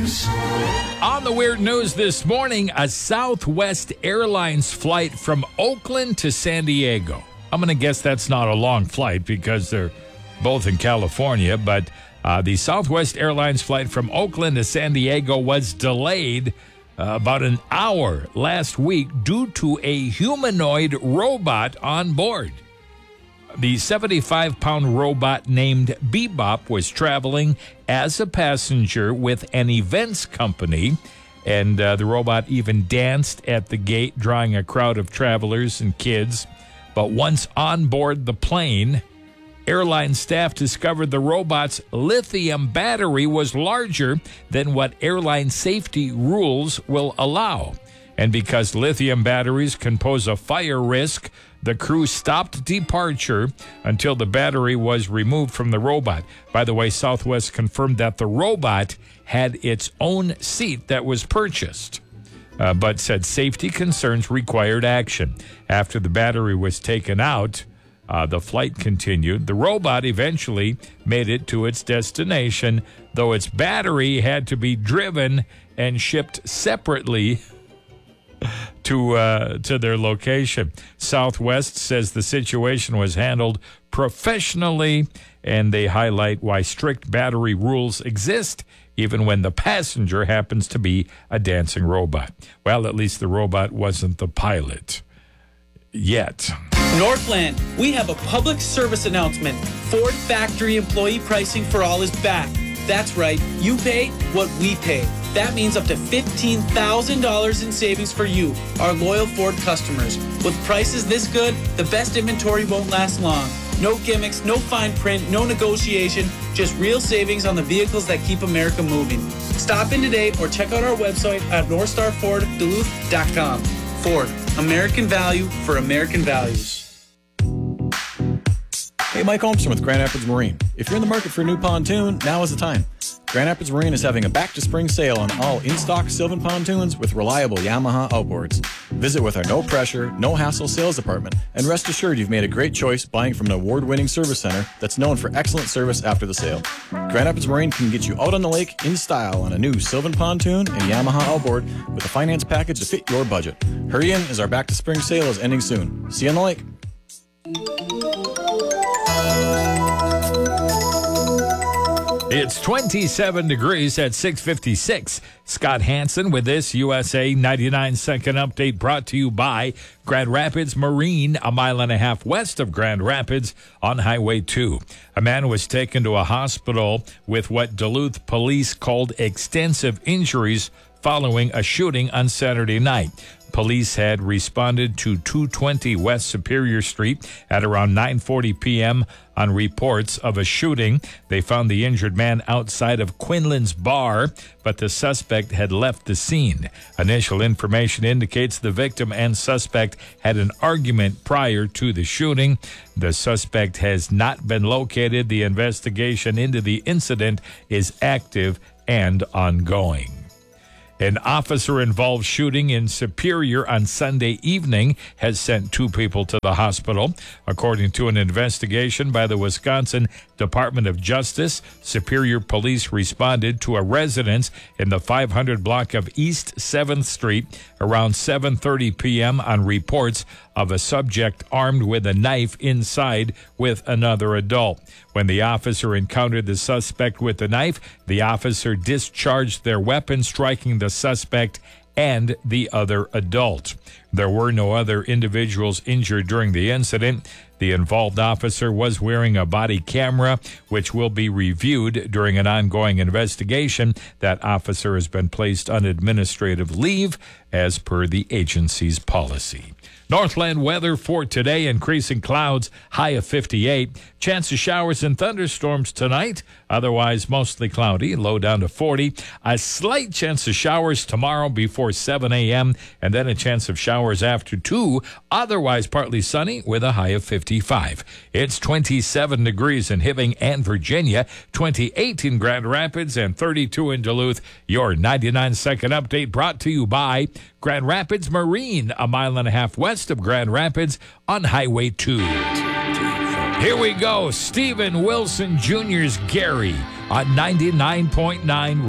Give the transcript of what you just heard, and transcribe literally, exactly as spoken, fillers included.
News. On the Weird News this morning, a Southwest Airlines flight from Oakland to San Diego. I'm going to guess that's not a long flight because they're both in California, but uh, the Southwest Airlines flight from Oakland to San Diego was delayed uh, about an hour last week due to a humanoid robot on board. The seventy-five pound robot named Bebop was traveling as a passenger with an events company, and uh, the robot even danced at the gate, drawing a crowd of travelers and kids. But once on board the plane, airline staff discovered the robot's lithium battery was larger than what airline safety rules will allow. And because lithium batteries can pose a fire risk, the crew stopped departure until the battery was removed from the robot. By the way, Southwest confirmed that the robot had its own seat that was purchased, uh, but said safety concerns required action. After the battery was taken out, uh, the flight continued. The robot eventually made it to its destination, though its battery had to be driven and shipped separately to uh, to their location. Southwest says the situation was handled professionally, and they highlight why strict battery rules exist, even when the passenger happens to be a dancing robot. Well, at least the robot wasn't the pilot yet. Northland, we have a public service announcement. Ford factory employee pricing for all is back. That's right, you pay what we pay. That means up to fifteen thousand dollars in savings for you, our loyal Ford customers. With prices this good, the best inventory won't last long. No gimmicks, no fine print, no negotiation, just real savings on the vehicles that keep America moving. Stop in today or check out our website at north star ford duluth dot com. Ford, American value for American values. Hey, Mike Holmstrom with Grand Rapids Marine. If you're in the market for a new pontoon, now is the time. Grand Rapids Marine is having a back-to-spring sale on all in-stock Sylvan pontoons with reliable Yamaha outboards. Visit with our no-pressure, no-hassle sales department, and rest assured you've made a great choice buying from an award-winning service center that's known for excellent service after the sale. Grand Rapids Marine can get you out on the lake in style on a new Sylvan pontoon and Yamaha outboard with a finance package to fit your budget. Hurry in as our back-to-spring sale is ending soon. See you on the lake. It's twenty-seven degrees at six fifty-six. Scott Hansen with this U S A ninety-nine second update brought to you by Grand Rapids Marine, a mile and a half west of Grand Rapids on Highway two. A man was taken to a hospital with what Duluth police called extensive injuries following a shooting on Saturday night. Police had responded to two twenty West Superior Street at around nine forty p.m. on reports of a shooting. They found the injured man outside of Quinlan's Bar, but the suspect had left the scene. Initial information indicates the victim and suspect had an argument prior to the shooting. The suspect has not been located. The investigation into the incident is active and ongoing. An officer-involved shooting in Superior on Sunday evening has sent two people to the hospital. According to an investigation by the Wisconsin Department of Justice, Superior Police responded to a residence in the five hundred block of East seventh Street around seven thirty p.m. on reports of a subject armed with a knife inside with another adult. When the officer encountered the suspect with the knife, the officer discharged their weapon, striking the suspect and the other adult. There were no other individuals injured during the incident. The involved officer was wearing a body camera, which will be reviewed during an ongoing investigation. That officer has been placed on administrative leave as per the agency's policy. Northland weather for today, increasing clouds, high of fifty-eight. Chance of showers and thunderstorms tonight, otherwise mostly cloudy, low down to forty. A slight chance of showers tomorrow before seven a.m., and then a chance of showers after two, otherwise partly sunny with a high of fifty-five. It's twenty-seven degrees in Hibbing and Virginia, twenty-eight in Grand Rapids, and thirty-two in Duluth. Your ninety-nine second update brought to you by Grand Rapids Marine, a mile and a half west of Grand Rapids on Highway two. Here we go. Stephen Wilson Junior's Gary on ninety-nine point nine